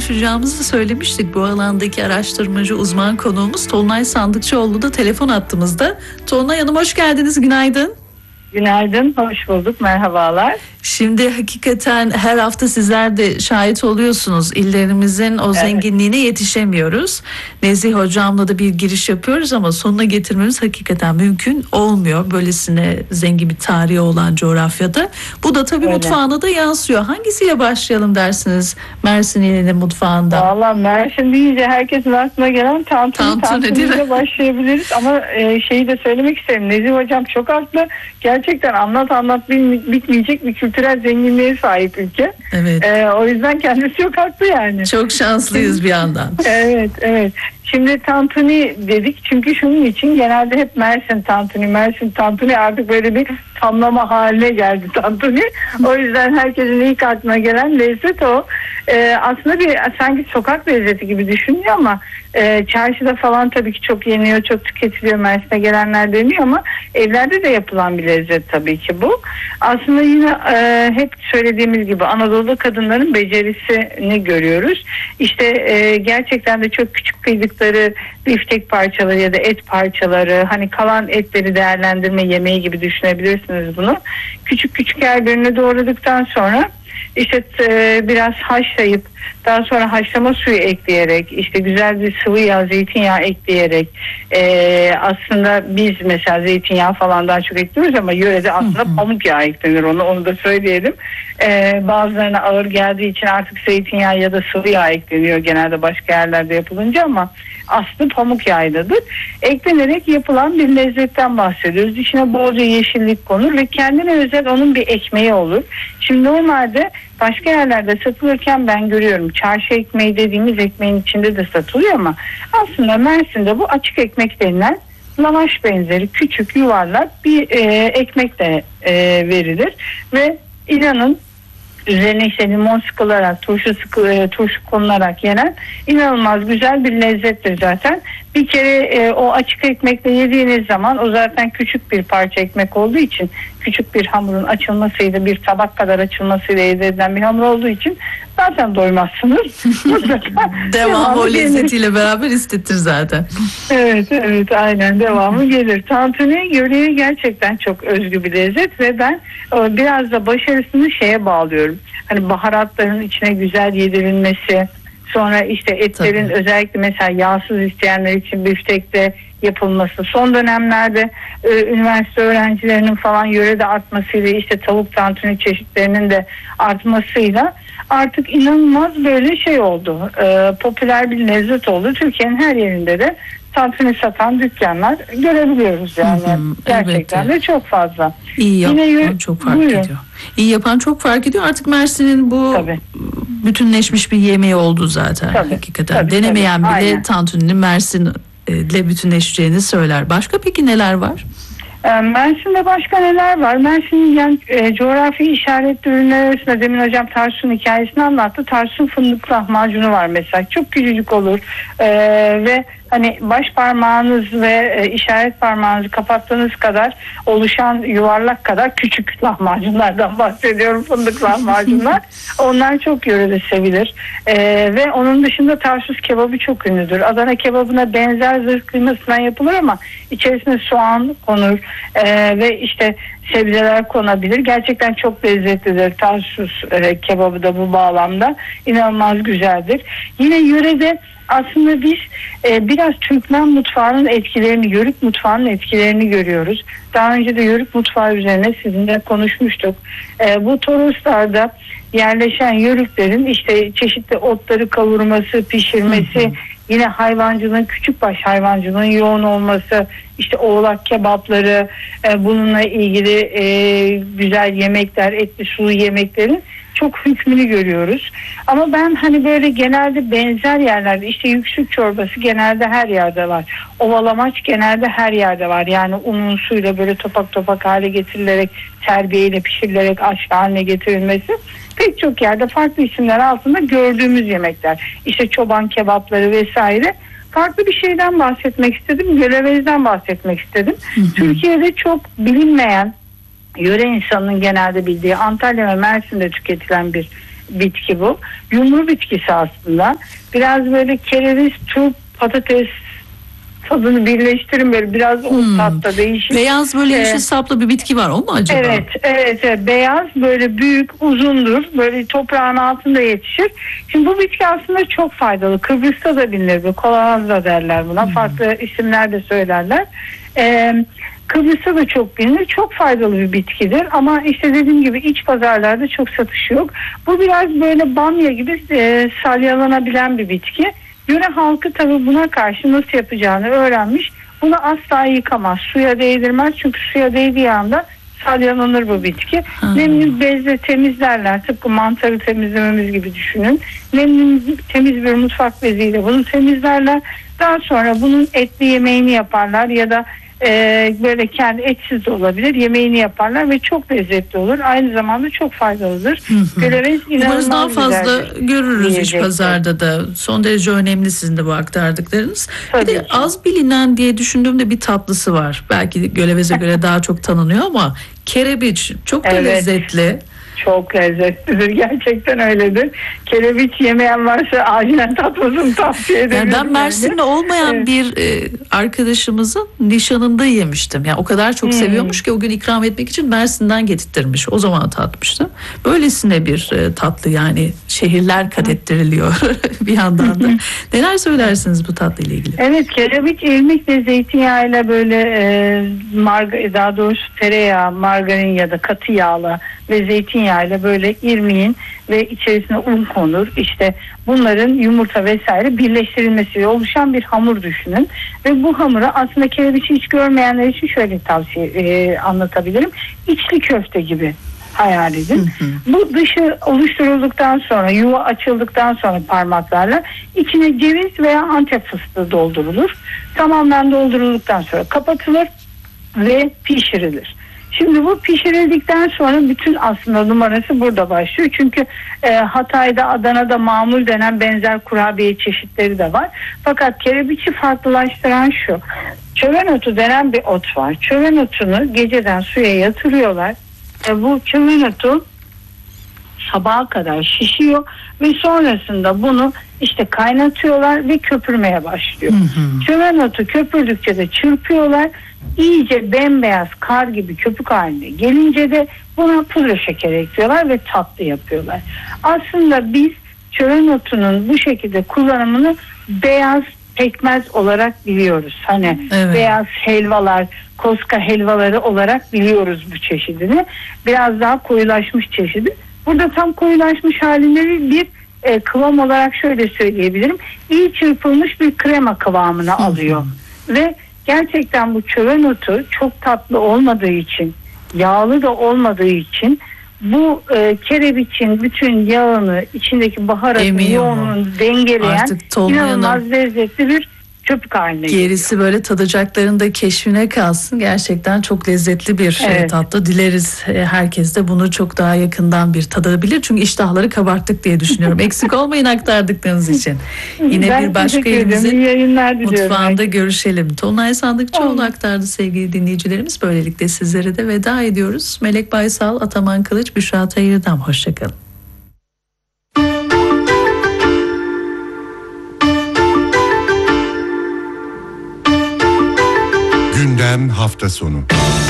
konuşacağımızı söylemiştik. Bu alandaki araştırmacı uzman konuğumuz Tolunay Sandıkçıoğlu da telefon attığımızda. Tolunay Hanım hoş geldiniz, günaydın. Günaydın, hoş bulduk, merhabalar. Şimdi hakikaten her hafta sizler de şahit oluyorsunuz. İllerimizin o zenginliğine yetişemiyoruz. Nezih Hocam'la da bir giriş yapıyoruz ama sonuna getirmemiz hakikaten mümkün olmuyor. Böylesine zengin bir tarihi olan coğrafyada. Bu da tabii mutfağına da yansıyor. Hangisiyle başlayalım dersiniz Mersin ilinin mutfağında? Vallahi Mersin deyince herkesin aklına gelen tantuniyle başlayabiliriz. Ama şeyi de söylemek isterim. Nezih Hocam çok haklı. Gerçekten anlat bitmeyecek bir kültürel zenginliğe sahip ülke. Evet. O yüzden kendisi çok haklı yani. Çok şanslıyız bir yandan. Evet. Şimdi tantuni dedik çünkü şunun için genelde hep Mersin tantuni artık böyle bir tamlama haline geldi tantuni. O yüzden herkesin ilk aklına gelen lezzet o. Aslında bir sanki sokak lezzeti gibi düşünüyor ama çarşıda falan tabii ki çok yeniyor, çok tüketiliyor. Mersin'e gelenler deniyor ama evlerde de yapılan bir lezzet tabii ki bu. Aslında yine hep söylediğimiz gibi Anadolu kadınların becerisini görüyoruz. İşte gerçekten de çok küçük kıydıkları biftek parçaları ya da et parçaları, hani kalan etleri değerlendirme yemeği gibi düşünebilirsiniz bunu. Küçük her birini doğradıktan sonra İşte biraz haşlayıp daha sonra haşlama suyu ekleyerek işte güzel bir sıvı yağ, zeytinyağı ekleyerek aslında biz mesela zeytinyağı falan daha çok ekliyoruz ama yörede aslında pamuk yağı eklenir, onu da söyleyelim. Bazılarına ağır geldiği için artık zeytinyağı ya da sıvı yağ ekleniyor genelde başka yerlerde yapılınca ama aslı pamuk yağıdır. Eklenerek yapılan bir lezzetten bahsediyoruz. İçine bolca yeşillik konur ve kendine özel onun bir ekmeği olur. Şimdi normalde başka yerlerde satılırken ben görüyorum çarşı ekmeği dediğimiz ekmeğin içinde de satılıyor ama aslında Mersin'de bu açık ekmek denilen lavaş benzeri küçük yuvarlak bir ekmek de verilir ve inanın üzerine işte limon sıkılarak, turşu konularak yenen inanılmaz güzel bir lezzettir zaten. Bir kere o açık ekmekle yediğiniz zaman o zaten küçük bir parça ekmek olduğu için küçük bir hamurun açılmasıyla bir tabak kadar açılmasıyla elde edilen bir hamur olduğu için zaten doymazsınız. Devamı o lezzetiyle beraber istettir zaten. Evet aynen devamı gelir. Tantuni yöreye gerçekten çok özgü bir lezzet ve ben biraz da başarısını şeye bağlıyorum. Hani baharatların içine güzel yedirilmesi, sonra işte etlerin özellikle mesela yağsız isteyenler için biftekte yapılması, son dönemlerde üniversite öğrencilerinin falan yörede artmasıyla işte tavuk tantuni çeşitlerinin de artmasıyla artık inanılmaz böyle şey oldu. Popüler bir lezzet oldu. Türkiye'nin her yerinde de tantuni satan dükkanlar görebiliyoruz yani. Gerçekten de çok fazla. İyi yapan çok fark ediyor. İyi yapan çok fark ediyor. Artık Mersin'in bu bütünleşmiş bir yemeği oldu zaten. Hakikaten. Denemeyen bile tantuninin Mersin'le bütünleşeceğini söyler. Başka peki neler var? Mersin'de başka neler var? Mersin'in yani, coğrafi işaretli ürünler arasında demin hocam Tarsus hikayesini anlattı. Tarsus fındıklı lahmacunu var mesela. Çok küçücük olur ve hani baş parmağınız ve işaret parmağınızı kapattığınız kadar oluşan yuvarlak kadar küçük lahmacunlardan bahsediyorum, fındık lahmacunlar. Onlar çok yörede sevilir. Ve onun dışında Tarsus kebabı çok ünlüdür. Adana kebabına benzer zırh kıymasından yapılır ama içerisine soğan konur ve işte sebzeler konabilir. Gerçekten çok lezzetlidir Tarsus kebabı da bu bağlamda. İnanılmaz güzeldir. Yine yörede aslında biz biraz Türkmen mutfağının etkilerini, Yörük mutfağının etkilerini görüyoruz. Daha önce de Yörük mutfağı üzerine sizinle konuşmuştuk. Bu Toroslar'da yerleşen Yörüklerin işte çeşitli otları kavurması, pişirmesi, yine hayvancılığın, küçükbaş hayvancılığın yoğun olması, işte oğlak kebapları, bununla ilgili güzel yemekler, etli sulu yemeklerin çok hükmünü görüyoruz. Ama ben hani böyle genelde benzer yerlerde işte yüksük çorbası genelde her yerde var. Ovalamaç genelde her yerde var. Yani unun suyla böyle topak topak hale getirilerek, terbiyeyle pişirilerek aş haline getirilmesi pek çok yerde farklı isimler altında gördüğümüz yemekler. İşte çoban kebapları vesaire. Farklı bir şeyden bahsetmek istedim. Gölevezden bahsetmek istedim. Türkiye'de çok bilinmeyen, yöre insanının genelde bildiği, Antalya ve Mersin'de tüketilen bir bitki bu. Yumru bitkisi aslında. Biraz böyle kereviz, turp, patates tadını birleştirin, böyle biraz o tatta değişik. Beyaz böyle yeşil saplı bir bitki var, o mu acaba? Evet. Beyaz, böyle büyük, uzundur. Böyle toprağın altında yetişir. Şimdi bu bitki aslında çok faydalı. Kıbrıs'ta da bilinir. Kolavaz derler buna. Farklı isimler de söylerler. Kıbrıs'ta da çok bilinir. Çok faydalı bir bitkidir. Ama işte dediğim gibi iç pazarlarda çok satışı yok. Bu biraz böyle bamya gibi salyalanabilen bir bitki. Yöre halkı tabii buna karşı nasıl yapacağını öğrenmiş. Bunu asla yıkamaz, suya değdirmez. Çünkü suya değdiği anda salyalanır bu bitki. Nemli bezle temizlerler. Tıpkı mantarı temizlememiz gibi düşünün. Nemli temiz bir mutfak beziyle bunu temizlerler. Daha sonra bunun etli yemeğini yaparlar ya da böyle kendi etsiz de olabilir, yemeğini yaparlar ve çok lezzetli olur. Aynı zamanda çok faydalıdır. Kereviz Umarız daha fazla görürüz iç yiyecektir. pazarda da. Son derece önemli sizin de bu aktardıklarınız. Tabii Bir de ki. az bilinen diye düşündüğümde bir tatlısı var. Belki Gölevez'e göre daha çok tanınıyor ama kerebiç çok da lezzetli. Çok lezzetlidir. Gerçekten öyledir. Kereviç yemeyen varsa acilen tatmasını tavsiye ederim. Yani ben Mersin'de olmayan bir arkadaşımızın nişanında yemiştim. Yani o kadar çok seviyormuş ki o gün ikram etmek için Mersin'den getirttirmiş. O zaman tatmıştım. Böylesine bir tatlı, yani şehirler kat ettiriliyor bir yandan da. Neler söylersiniz bu tatlı ile ilgili? Evet, kereviç irmikle zeytinyağıyla böyle daha doğrusu tereyağı, margarin ya da katı yağla ve zeytinyağıyla böyle irmiğin ve içerisine un konur. İşte bunların yumurta vesaire birleştirilmesiyle oluşan bir hamur düşünün. Ve bu hamura aslında kereviçi hiç görmeyenler için şöyle tavsiye anlatabilirim. İçli köfte gibi hayal edin. Bu dışı oluşturulduktan sonra, yuva açıldıktan sonra parmaklarla içine ceviz veya Antep fıstığı doldurulur. Tamamen doldurulduktan sonra kapatılır ve pişirilir. Şimdi bu pişirildikten sonra bütün aslında numarası burada başlıyor. Çünkü Hatay'da, Adana'da mamul denen benzer kurabiye çeşitleri de var. Fakat kerebiçi farklılaştıran şu. Çöven otu denen bir ot var. Çöven otunu geceden suya yatırıyorlar. Bu çöven otu sabaha kadar şişiyor ve sonrasında bunu işte kaynatıyorlar ve köpürmeye başlıyor. Çöven otu köpürdükçe de çırpıyorlar. İyice bembeyaz kar gibi köpük haline gelince de buna pudra şeker ekliyorlar ve tatlı yapıyorlar. Aslında biz çöven otunun bu şekilde kullanımını beyaz pekmez olarak biliyoruz. Hani beyaz helvalar, koska helvaları olarak biliyoruz bu çeşidini. Biraz daha koyulaşmış çeşidi. Burada tam koyulaşmış halinde bir kıvam olarak şöyle söyleyebilirim. İyi çırpılmış bir krema kıvamını alıyor. Ve gerçekten bu çöven otu çok tatlı olmadığı için, yağlı da olmadığı için bu kerebiçin bütün yağını, içindeki baharatın yoğunluğunu dengeleyen inanılmaz lezzetli bir köpük haline geliyor. Gerisi böyle tadacakların da keşfine kalsın. Gerçekten çok lezzetli bir tatlı. Dileriz herkes de bunu çok daha yakından bir tadabilir. Çünkü iştahları kabarttık diye düşünüyorum. Eksik olmayın aktardıklarınız için. Yine bir başka elimizin mutfağında görüşelim. Tolunay Sandıkçıoğlu aktardı sevgili dinleyicilerimiz. Böylelikle sizlere de veda ediyoruz. Melek Baysal, Ataman Kılıç, Büşra Tayırdam. Hoşçakalın. Gündem hafta sonu.